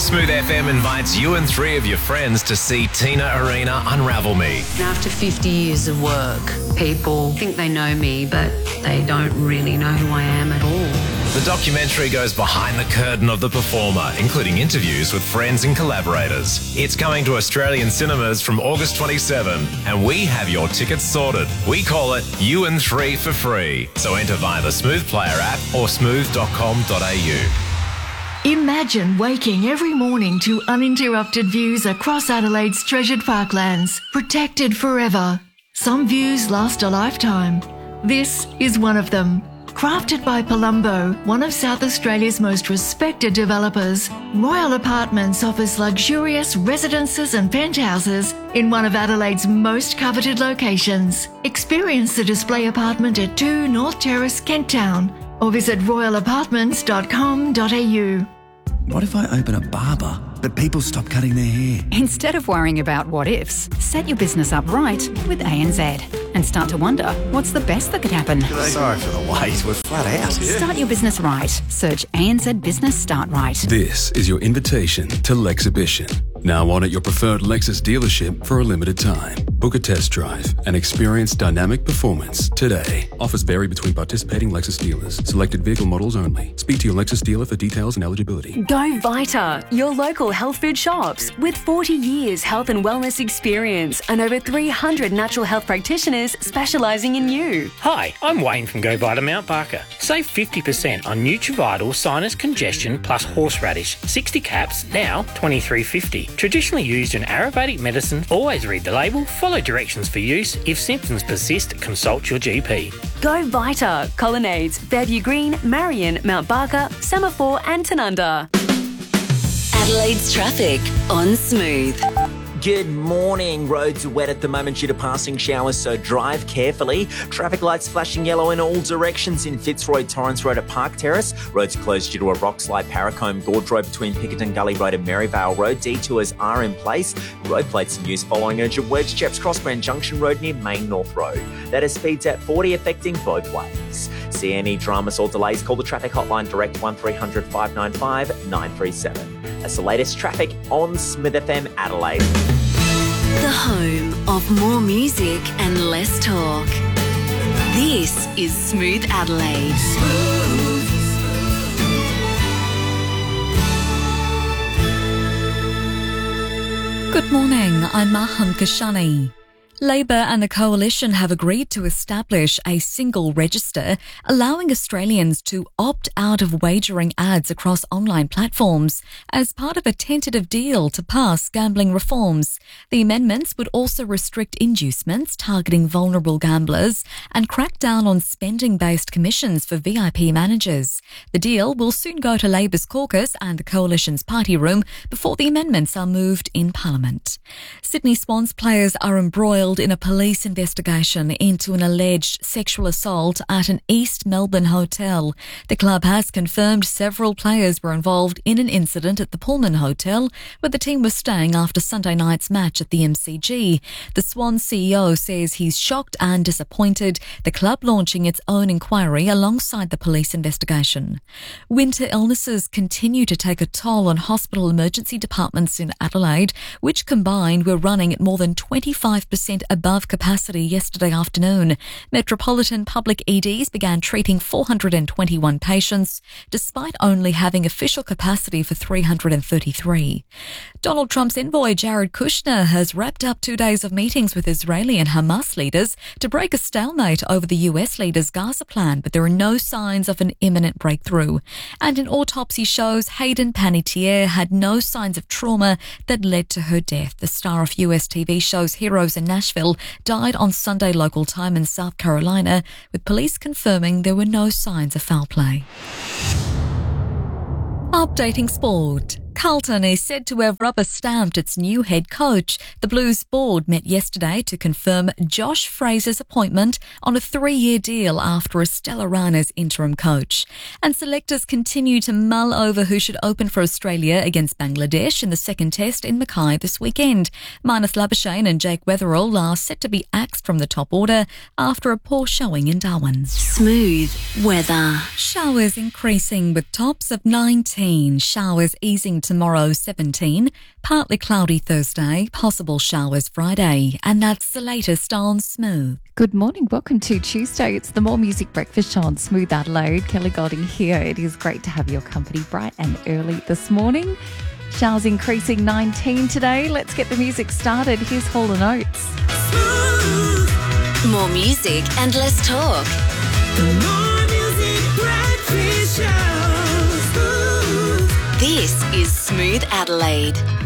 Smooth FM invites you and 3 of your friends to see Tina Arena Unravel Me. After 50 years of work, people think they know me, but they don't really know who I am at all. The documentary goes behind the curtain of the performer, including interviews with friends and collaborators. It's coming to Australian cinemas from August 27, and we have your tickets sorted. We call it You and 3 for free. So enter via the Smooth Player app or smooth.com.au. Imagine waking every morning to uninterrupted views across Adelaide's treasured parklands, protected forever. Some views last a lifetime. This is one of them. Crafted by Palumbo, one of South Australia's most respected developers, Royal Apartments offers luxurious residences and penthouses in one of Adelaide's most coveted locations. Experience the display apartment at 2 North Terrace, Kent Town, or visit royalapartments.com.au. What if I open a barber, but people stop cutting their hair? Instead of worrying about what ifs, set your business up right with ANZ and start to wonder, what's the best that could happen? Sorry for the wait, we're flat out. Start your business right. Search ANZ Business Start Right. This is your invitation to Lexibition. Now on at your preferred Lexus dealership for a limited time. Book a test drive and experience dynamic performance today. Offers vary between participating Lexus dealers. Selected vehicle models only. Speak to your Lexus dealer for details and eligibility. Go Vita, your local health food shops. With 40 years health and wellness experience and over 300 natural health practitioners specialising in you. Hi, I'm Wayne from Go Vita Mount Barker. Save 50% on Nutrivital Sinus Congestion plus Horseradish. 60 caps, now $23.50. Traditionally used in Ayurvedic medicine, always read the label, follow directions for use. If symptoms persist, consult your GP. Go Vita, Colonnades, Fairview Green, Marion, Mount Barker, Semaphore and Tanunda. Adelaide's traffic on Smooth. Good morning. Roads are wet at the moment due to passing showers, so drive carefully. Traffic lights flashing yellow in all directions in Fitzroy, Torrance Road at Park Terrace. Roads closed due to a rock slide. Paracombe Gorge Road between Pickerton Gully Road and Maryvale Road. Detours are in place. Road plates in use following urgent works. Jeps Crossbrand Junction Road near Main North Road. That is speeds at 40 affecting both ways. See any dramas or delays, call the traffic hotline direct 1300 595 937. That's the latest traffic on Smooth FM Adelaide. The home of more music and less talk. This is Smooth Adelaide. Good morning, I'm Maham Kashani. Labor and the Coalition have agreed to establish a single register allowing Australians to opt out of wagering ads across online platforms as part of a tentative deal to pass gambling reforms. The amendments would also restrict inducements targeting vulnerable gamblers and crack down on spending-based commissions for VIP managers. The deal will soon go to Labor's caucus and the Coalition's party room before the amendments are moved in Parliament. Sydney Swans players are embroiled in a police investigation into an alleged sexual assault at an East Melbourne hotel. The club has confirmed several players were involved in an incident at the Pullman Hotel where the team was staying after Sunday night's match at the MCG. The Swans CEO says he's shocked and disappointed, the club launching its own inquiry alongside the police investigation. Winter illnesses continue to take a toll on hospital emergency departments in Adelaide, which combined were running at more than 25% above capacity yesterday afternoon. Metropolitan Public EDs began treating 421 patients, despite only having official capacity for 333. Donald Trump's envoy Jared Kushner has wrapped up 2 days of meetings with Israeli and Hamas leaders to break a stalemate over the US leader's Gaza plan, but there are no signs of an imminent breakthrough. And an autopsy shows Hayden Panettiere had no signs of trauma that led to her death. The star of US TV shows Heroes in Nashville died on Sunday local time in South Carolina, with police confirming there were no signs of foul play. Updating sport. Carlton is said to have rubber-stamped its new head coach. The Blues board met yesterday to confirm Josh Fraser's appointment on a 3-year deal after a stellar run as interim coach. And selectors continue to mull over who should open for Australia against Bangladesh in the second test in Mackay this weekend. Marnus Labuschagne and Jake Weatherall are set to be axed from the top order after a poor showing in Darwin. Smooth weather. Showers increasing with tops of 19. Showers easing tomorrow 17, partly cloudy Thursday, possible showers Friday, and that's the latest on Smooth. Good morning, welcome to Tuesday. It's the More Music Breakfast Show on Smooth Adelaide. Kelly Golding here. It is great to have your company bright and early this morning. Showers increasing 19 today. Let's get the music started. Here's Hall & Oates. More music and less talk. More music breakfast show. This is Smooth Adelaide.